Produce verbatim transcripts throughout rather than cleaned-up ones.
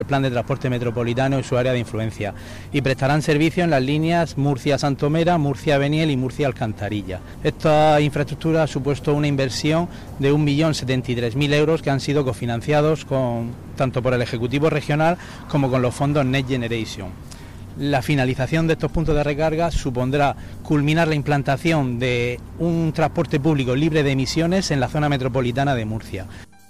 Plan de Transporte Metropolitano y su área de influencia, y prestarán servicio en las líneas Murcia-Santomera, Murcia-Beniel y Murcia-Alcantarilla. Esta infraestructura ha supuesto una inversión de un millón setenta y tres mil euros que han sido cofinanciados con, tanto por el Ejecutivo Regional como con los fondos Next Generation. La finalización de estos puntos de recarga supondrá culminar la implantación de un transporte público libre de emisiones en la zona metropolitana de Murcia.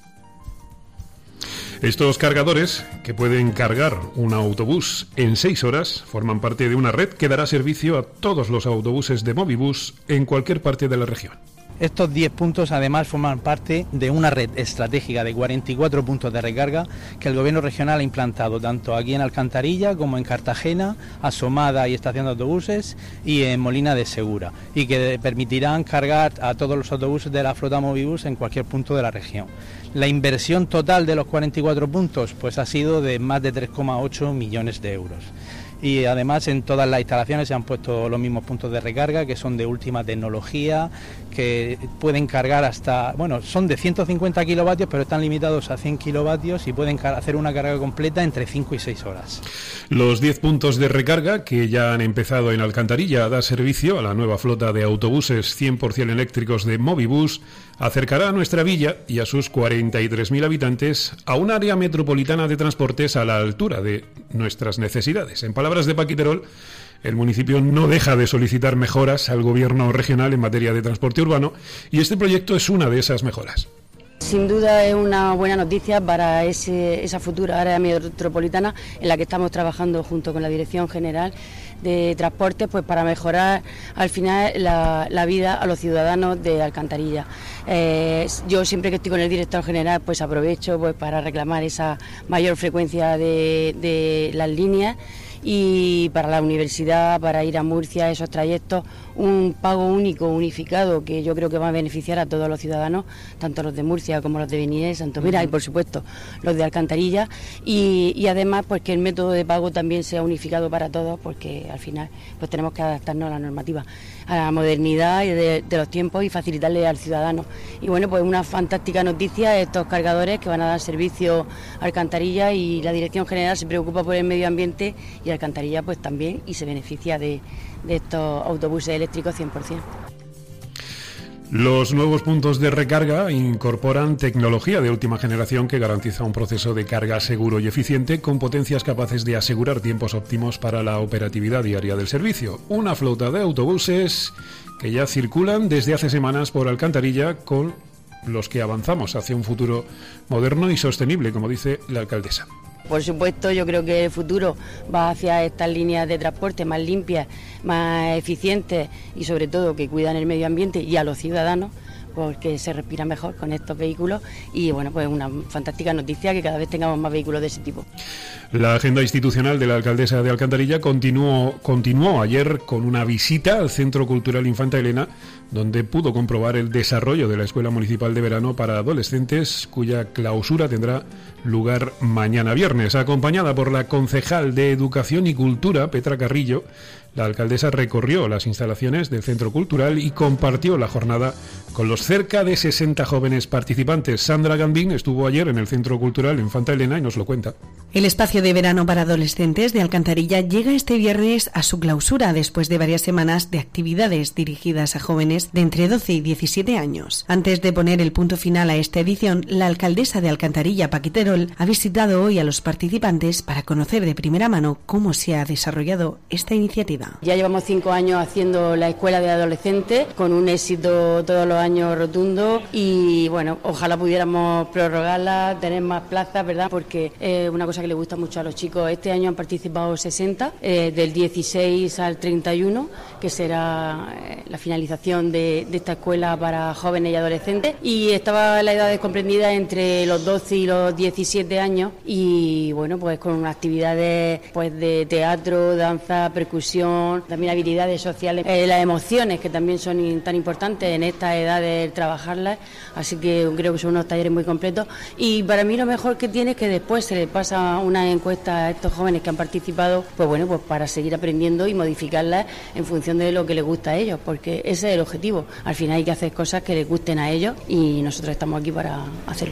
Estos cargadores, que pueden cargar un autobús en seis horas, forman parte de una red que dará servicio a todos los autobuses de Movibus en cualquier parte de la región. Estos diez puntos además forman parte de una red estratégica de cuarenta y cuatro puntos de recarga que el Gobierno regional ha implantado tanto aquí en Alcantarilla como en Cartagena, Asomada y Estación de Autobuses, y en Molina de Segura, y que permitirán cargar a todos los autobuses de la flota Movibus en cualquier punto de la región. La inversión total de los cuarenta y cuatro puntos pues ha sido de más de tres coma ocho millones de euros. Y además en todas las instalaciones se han puesto los mismos puntos de recarga, que son de última tecnología, que pueden cargar hasta, bueno, son de ciento cincuenta kilovatios, pero están limitados a cien kilovatios y pueden hacer una carga completa entre cinco y seis horas. Los diez puntos de recarga que ya han empezado en Alcantarilla a dar servicio a la nueva flota de autobuses cien por ciento eléctricos de Movibus acercará a nuestra villa y a sus cuarenta y tres mil habitantes a un área metropolitana de transportes a la altura de nuestras necesidades. En palabras de Paquiterol, el municipio no deja de solicitar mejoras al gobierno regional en materia de transporte urbano y este proyecto es una de esas mejoras. Sin duda es una buena noticia para ese, esa futura área metropolitana en la que estamos trabajando junto con la Dirección General de Transportes, pues para mejorar al final la, la vida a los ciudadanos de Alcantarilla. Eh, yo siempre que estoy con el director general pues aprovecho pues para reclamar esa mayor frecuencia de, de las líneas, y para la universidad, para ir a Murcia, esos trayectos, un pago único, unificado, que yo creo que va a beneficiar a todos los ciudadanos, tanto los de Murcia como los de Beniel, Santomera y por supuesto los de Alcantarilla, y, y además pues que el método de pago también sea unificado para todos, porque al final pues tenemos que adaptarnos a la normativa, a la modernidad de, de los tiempos y facilitarle al ciudadano. Y bueno, pues una fantástica noticia, estos cargadores que van a dar servicio a Alcantarilla, y la Dirección General se preocupa por el medio ambiente y Alcantarilla pues también, y se beneficia de, de estos autobuses eléctricos cien por ciento. Los nuevos puntos de recarga incorporan tecnología de última generación que garantiza un proceso de carga seguro y eficiente con potencias capaces de asegurar tiempos óptimos para la operatividad diaria del servicio. Una flota de autobuses que ya circulan desde hace semanas por Alcantarilla, con los que avanzamos hacia un futuro moderno y sostenible, como dice la alcaldesa. Por supuesto, yo creo que el futuro va hacia estas líneas de transporte más limpias, más eficientes y sobre todo que cuidan el medio ambiente y a los ciudadanos, porque se respira mejor con estos vehículos, y bueno, pues una fantástica noticia que cada vez tengamos más vehículos de ese tipo. La agenda institucional de la alcaldesa de Alcantarilla continuó, continuó ayer con una visita al Centro Cultural Infanta Elena, donde pudo comprobar el desarrollo de la Escuela Municipal de Verano para Adolescentes, cuya clausura tendrá lugar mañana viernes. Acompañada por la concejal de Educación y Cultura, Petra Carrillo, la alcaldesa recorrió las instalaciones del Centro Cultural y compartió la jornada con los cerca de sesenta jóvenes participantes. Sandra Gambín estuvo ayer en el Centro Cultural Infanta Elena y nos lo cuenta. El espacio de verano para adolescentes de Alcantarilla llega este viernes a su clausura después de varias semanas de actividades dirigidas a jóvenes de entre doce y diecisiete años. Antes de poner el punto final a esta edición, la alcaldesa de Alcantarilla, Paquiterol, ha visitado hoy a los participantes para conocer de primera mano cómo se ha desarrollado esta iniciativa. Ya llevamos cinco años haciendo la escuela de adolescentes, con un éxito todos los años rotundo, y bueno, ojalá pudiéramos prorrogarla, tener más plazas, ¿verdad? Porque es una cosa que le gusta mucho a los chicos. Este año han participado sesenta, eh, del dieciséis al treinta y uno, que será eh, la finalización de, de esta escuela para jóvenes y adolescentes, y estaba la edad comprendida entre los doce y los diecisiete años, y bueno, pues con actividades pues de teatro, danza, percusión, también habilidades sociales, eh, las emociones, que también son in, tan importantes en esta edad de trabajarlas, así que creo que son unos talleres muy completos, y para mí lo mejor que tiene es que después se les pasa una encuesta a estos jóvenes que han participado, pues bueno, pues para seguir aprendiendo y modificarlas en función de lo que les gusta a ellos, porque ese es el objetivo. Al final hay que hacer cosas que les gusten a ellos y nosotros estamos aquí para hacerlo.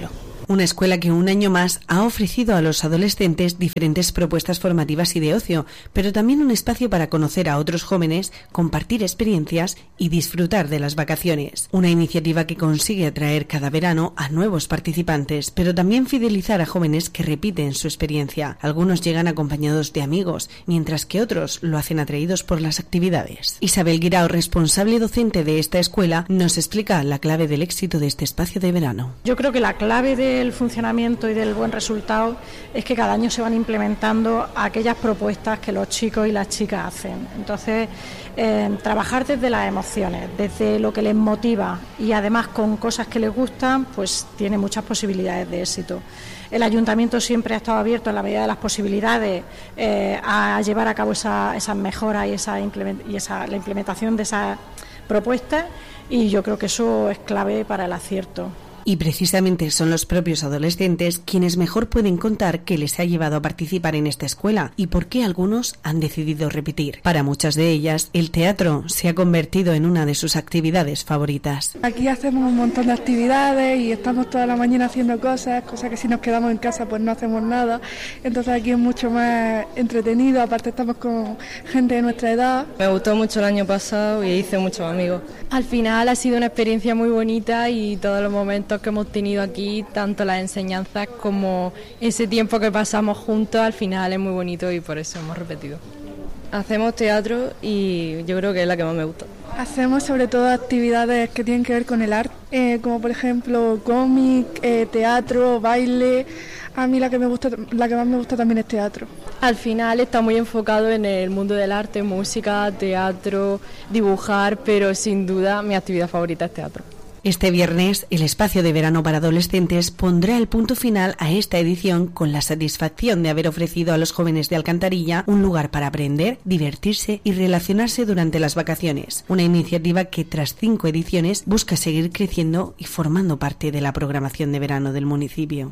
Una escuela que un año más ha ofrecido a los adolescentes diferentes propuestas formativas y de ocio, pero también un espacio para conocer a otros jóvenes, compartir experiencias y disfrutar de las vacaciones. Una iniciativa que consigue atraer cada verano a nuevos participantes, pero también fidelizar a jóvenes que repiten su experiencia. Algunos llegan acompañados de amigos, mientras que otros lo hacen atraídos por las actividades. Isabel Guirao, responsable docente de esta escuela, nos explica la clave del éxito de este espacio de verano. Yo creo que la clave del funcionamiento y del buen resultado es que cada año se van implementando aquellas propuestas que los chicos y las chicas hacen. Entonces, eh, trabajar desde las emociones, desde lo que les motiva y además con cosas que les gustan, pues tiene muchas posibilidades de éxito. El ayuntamiento siempre ha estado abierto en la medida de las posibilidades eh, a llevar a cabo esa, esas mejoras y, esa, implement- y esa, la implementación de esas propuestas, y yo creo que eso es clave para el acierto. Y precisamente son los propios adolescentes quienes mejor pueden contar qué les ha llevado a participar en esta escuela y por qué algunos han decidido repetir. Para muchas de ellas, el teatro se ha convertido en una de sus actividades favoritas. Aquí hacemos un montón de actividades y estamos toda la mañana haciendo cosas, cosas que si nos quedamos en casa pues no hacemos nada. Entonces aquí es mucho más entretenido, aparte estamos con gente de nuestra edad. Me gustó mucho el año pasado y hice muchos amigos. Al final ha sido una experiencia muy bonita y todos los momentos que hemos tenido aquí, tanto las enseñanzas como ese tiempo que pasamos juntos, al final es muy bonito y por eso hemos repetido. Hacemos teatro y yo creo que es la que más me gusta. Hacemos sobre todo actividades que tienen que ver con el arte, eh, como por ejemplo cómic, eh, teatro, baile. A mí la que me gusta, la que más me gusta también es teatro. Al final está muy enfocado en el mundo del arte, música, teatro, dibujar, pero sin duda mi actividad favorita es teatro. Este viernes, el espacio de verano para adolescentes pondrá el punto final a esta edición con la satisfacción de haber ofrecido a los jóvenes de Alcantarilla un lugar para aprender, divertirse y relacionarse durante las vacaciones. Una iniciativa que tras cinco ediciones busca seguir creciendo y formando parte de la programación de verano del municipio.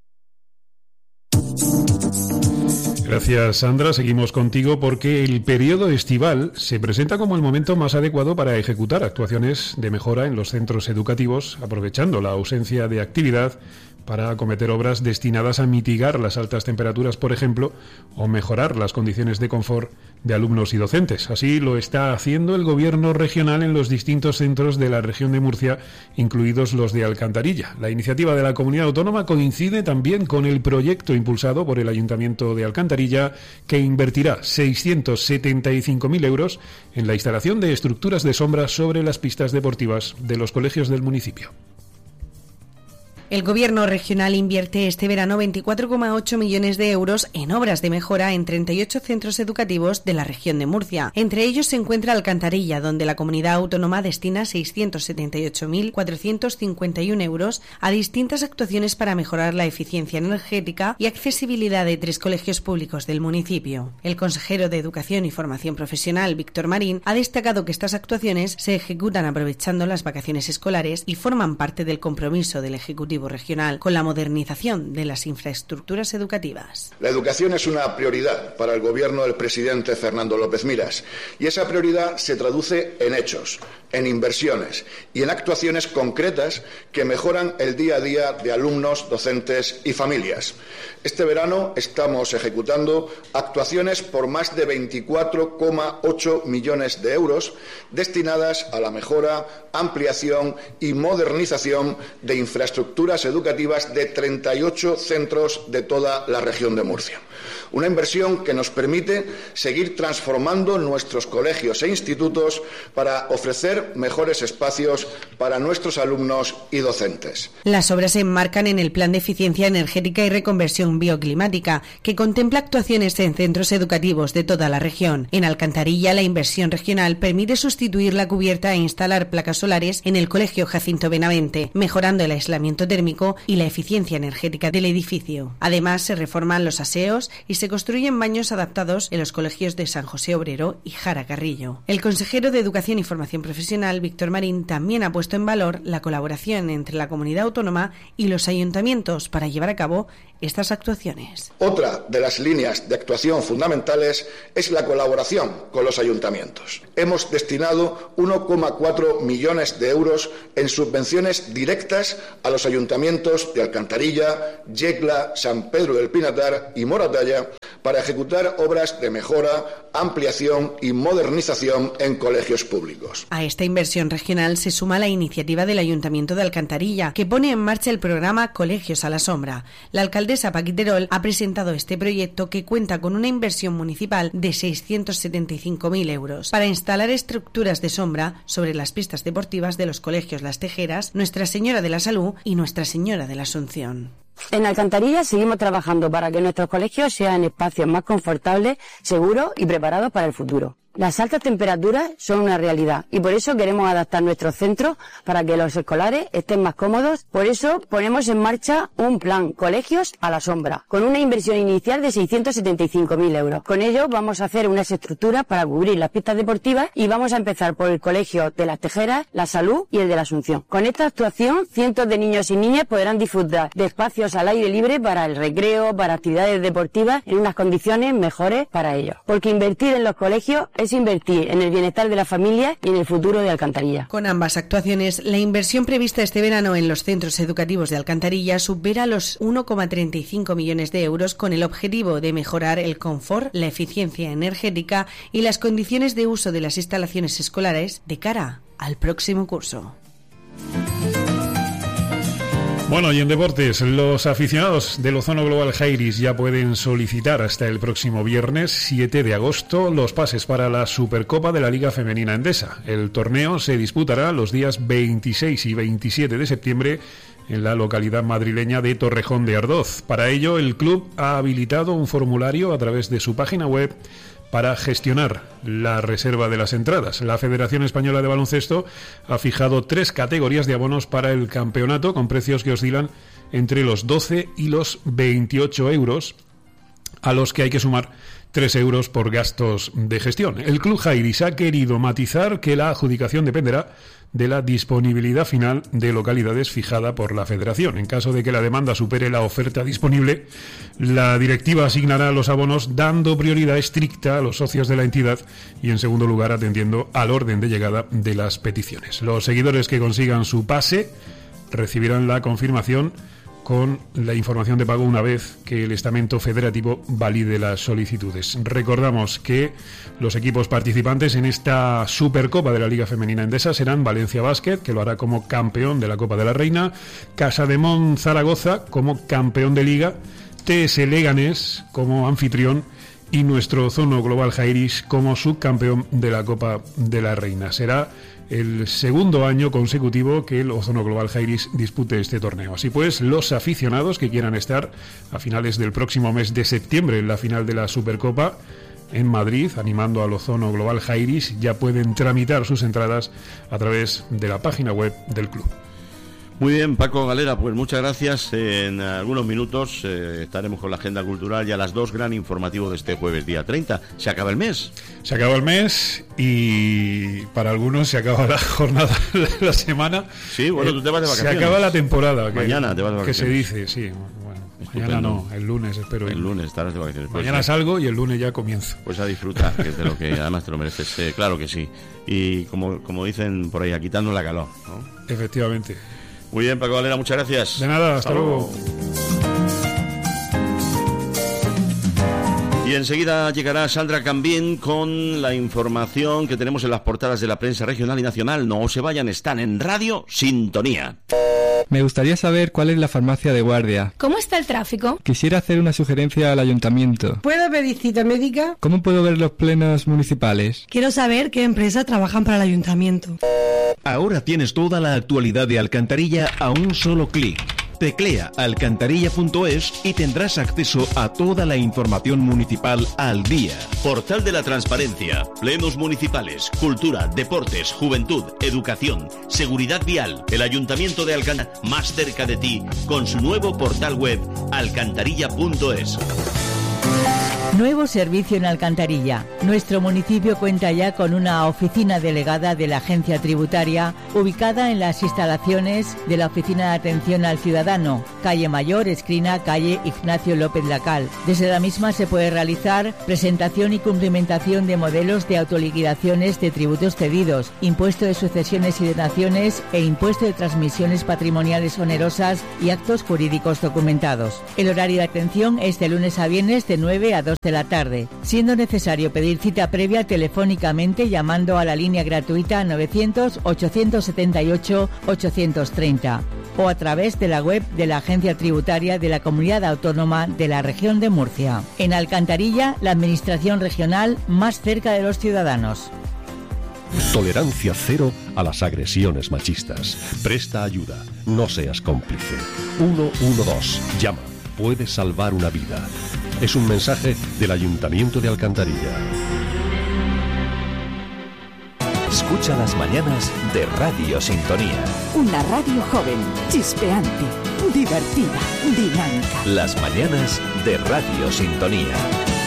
Gracias, Sandra. Seguimos contigo porque el periodo estival se presenta como el momento más adecuado para ejecutar actuaciones de mejora en los centros educativos, aprovechando la ausencia de actividad para acometer obras destinadas a mitigar las altas temperaturas, por ejemplo, o mejorar las condiciones de confort de alumnos y docentes. Así lo está haciendo el Gobierno regional en los distintos centros de la región de Murcia, incluidos los de Alcantarilla. La iniciativa de la comunidad autónoma coincide también con el proyecto impulsado por el Ayuntamiento de Alcantarilla, que invertirá seiscientos setenta y cinco mil euros en la instalación de estructuras de sombra sobre las pistas deportivas de los colegios del municipio. El Gobierno regional invierte este verano veinticuatro coma ocho millones de euros en obras de mejora en treinta y ocho centros educativos de la región de Murcia. Entre ellos se encuentra Alcantarilla, donde la comunidad autónoma destina seiscientos setenta y ocho mil cuatrocientos cincuenta y uno euros a distintas actuaciones para mejorar la eficiencia energética y accesibilidad de tres colegios públicos del municipio. El consejero de Educación y Formación Profesional, Víctor Marín, ha destacado que estas actuaciones se ejecutan aprovechando las vacaciones escolares y forman parte del compromiso del Ejecutivo regional con la modernización de las infraestructuras educativas. La educación es una prioridad para el gobierno del presidente Fernando López Miras y esa prioridad se traduce en hechos, en inversiones y en actuaciones concretas que mejoran el día a día de alumnos, docentes y familias. Este verano estamos ejecutando actuaciones por más de veinticuatro coma ocho millones de euros destinadas a la mejora, ampliación y modernización de infraestructuras educativas de treinta y ocho centros de toda la región de Murcia. Una inversión que nos permite seguir transformando nuestros colegios e institutos para ofrecer mejores espacios para nuestros alumnos y docentes. Las obras se enmarcan en el Plan de Eficiencia Energética y Reconversión Bioclimática, que contempla actuaciones en centros educativos de toda la región. En Alcantarilla, la inversión regional permite sustituir la cubierta e instalar placas solares en el Colegio Jacinto Benavente, mejorando el aislamiento térmico y la eficiencia energética del edificio. Además, se reforman los aseos y se construyen baños adaptados en los colegios de San José Obrero y Jara Carrillo. El consejero de Educación y Formación Profesional, Víctor Marín, también ha puesto en valor la colaboración entre la comunidad autónoma y los ayuntamientos para llevar a cabo estas actuaciones. Otra de las líneas de actuación fundamentales es la colaboración con los ayuntamientos. Hemos destinado uno coma cuatro millones de euros en subvenciones directas a los ayuntamientos de Alcantarilla, Yecla, San Pedro del Pinatar y Moratalla para ejecutar obras de mejora, ampliación y modernización en colegios públicos. A esta inversión regional se suma la iniciativa del Ayuntamiento de Alcantarilla, que pone en marcha el programa Colegios a la Sombra. La alcaldesa Paquiterol ha presentado este proyecto, que cuenta con una inversión municipal de seiscientos setenta y cinco mil euros para instalar estructuras de sombra sobre las pistas deportivas de los colegios Las Tejeras, Nuestra Señora de la Salud y Nuestra Señora de la Asunción. En Alcantarilla seguimos trabajando para que nuestros colegios sean espacios más confortables, seguros y preparados para el futuro. Las altas temperaturas son una realidad y por eso queremos adaptar nuestros centros para que los escolares estén más cómodos. Por eso ponemos en marcha un plan Colegios a la Sombra, con una inversión inicial de seiscientos setenta y cinco mil euros. Con ello vamos a hacer unas estructuras para cubrir las pistas deportivas y vamos a empezar por el Colegio de Las Tejeras, La Salud y el de la Asunción. Con esta actuación, cientos de niños y niñas podrán disfrutar de espacios al aire libre para el recreo, para actividades deportivas en unas condiciones mejores para ellos. Porque invertir en los colegios es invertir en el bienestar de la familia y en el futuro de Alcantarilla. Con ambas actuaciones, la inversión prevista este verano en los centros educativos de Alcantarilla supera los uno coma treinta y cinco millones de euros, con el objetivo de mejorar el confort, la eficiencia energética y las condiciones de uso de las instalaciones escolares de cara al próximo curso. Bueno, y en deportes, los aficionados del Ozono Global Jairis ya pueden solicitar hasta el próximo viernes siete de agosto los pases para la Supercopa de la Liga Femenina Endesa. El torneo se disputará los días veintiséis y veintisiete de septiembre en la localidad madrileña de Torrejón de Ardoz. Para ello, el club ha habilitado un formulario a través de su página web para gestionar la reserva de las entradas. La Federación Española de Baloncesto ha fijado tres categorías de abonos para el campeonato, con precios que oscilan entre los doce y los veintiocho euros, a los que hay que sumar tres euros por gastos de gestión. El Club Jairis ha querido matizar que la adjudicación dependerá de la disponibilidad final de localidades fijada por la Federación. En caso de que la demanda supere la oferta disponible, la directiva asignará los abonos dando prioridad estricta a los socios de la entidad y, en segundo lugar, atendiendo al orden de llegada de las peticiones. Los seguidores que consigan su pase recibirán la confirmación con la información de pago una vez que el estamento federativo valide las solicitudes. Recordamos que los equipos participantes en esta Supercopa de la Liga Femenina Endesa serán Valencia Basket, que lo hará como campeón de la Copa de la Reina, Casademón Zaragoza como campeón de Liga, T S Leganés como anfitrión y nuestro Ozono Global Jairis como subcampeón de la Copa de la Reina. Será el segundo año consecutivo que el Ozono Global Jairis dispute este torneo. Así pues, los aficionados que quieran estar a finales del próximo mes de septiembre en la final de la Supercopa en Madrid, animando al Ozono Global Jairis, ya pueden tramitar sus entradas a través de la página web del club. Muy bien, Paco Galera, pues muchas gracias. En algunos minutos eh, estaremos con la agenda cultural y a las dos gran informativo de este jueves día treinta. ¿Se acaba el mes? Se acaba el mes y para algunos se acaba la jornada de la semana. Sí, bueno, tú te vas de vacaciones. Se acaba la temporada. Que, Mañana te vas de vacaciones. Que se dice, sí. Bueno, estupendo. Mañana no, el lunes espero ir. El lunes estarás de vacaciones. Pues mañana sí. Salgo y el lunes ya comienzo. Pues a disfrutar, que es de lo que además te lo mereces. Eh, claro que sí. Y como, como dicen por ahí, a quitarnos la calor, ¿no? Efectivamente. Muy bien, Paco Valera, muchas gracias. De nada, hasta, hasta luego. Y enseguida llegará Sandra Cambín con la información que tenemos en las portadas de la prensa regional y nacional. No se vayan, están en Radio Sintonía. Me gustaría saber cuál es la farmacia de guardia. ¿Cómo está el tráfico? Quisiera hacer una sugerencia al ayuntamiento. ¿Puedo pedir cita médica? ¿Cómo puedo ver los plenos municipales? Quiero saber qué empresas trabajan para el ayuntamiento. Ahora tienes toda la actualidad de Alcantarilla a un solo clic. Teclea alcantarilla punto es y tendrás acceso a toda la información municipal al día. Portal de la Transparencia, plenos municipales, cultura, deportes, juventud, educación, seguridad vial. El Ayuntamiento de Alcantarilla, más cerca de ti, con su nuevo portal web alcantarilla punto es. Nuevo servicio en Alcantarilla. Nuestro municipio cuenta ya con una oficina delegada de la Agencia Tributaria ubicada en las instalaciones de la Oficina de Atención al Ciudadano, calle Mayor, esquina calle Ignacio López Lacal. Desde la misma se puede realizar presentación y cumplimentación de modelos de autoliquidaciones de tributos cedidos, impuesto de sucesiones y donaciones e impuesto de transmisiones patrimoniales onerosas y actos jurídicos documentados. El horario de atención es de lunes a viernes de nueve a dos de la tarde, siendo necesario pedir cita previa telefónicamente llamando a la línea gratuita novecientos, ochocientos setenta y ocho, ochocientos treinta o a través de la web de la Agencia Tributaria de la Comunidad Autónoma de la Región de Murcia. En Alcantarilla, la administración regional más cerca de los ciudadanos. Tolerancia cero a las agresiones machistas. Presta ayuda, no seas cómplice. uno uno dos, llama, puedes salvar una vida. Es un mensaje del Ayuntamiento de Alcantarilla. Escucha las mañanas de Radio Sintonía. Una radio joven, chispeante, divertida, dinámica. Las mañanas de Radio Sintonía.